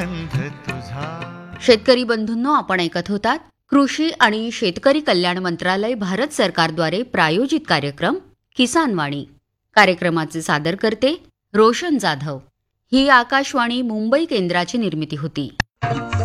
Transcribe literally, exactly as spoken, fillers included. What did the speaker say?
शेतकरी बंधूंनो, आपण ऐकत होतात कृषी आणि शेतकरी कल्याण मंत्रालय, भारत सरकारद्वारे प्रायोजित कार्यक्रम किसान वाणी. कार्यक्रमाचे सादर करते रोशन जाधव. ही आकाशवाणी मुंबई केंद्राची निर्मिती होती.